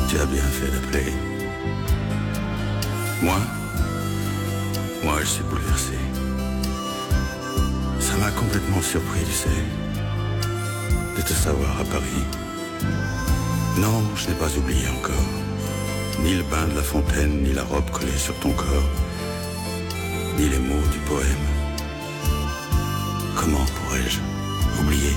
Tu as bien fait d'appeler. Moi, je suis bouleversé. Ça m'a complètement surpris, tu sais, de te savoir à Paris. Non, je n'ai pas oublié encore. Ni le bain de la fontaine, ni la robe collée sur ton corps, ni les mots du poème. Comment pourrais-je oublier?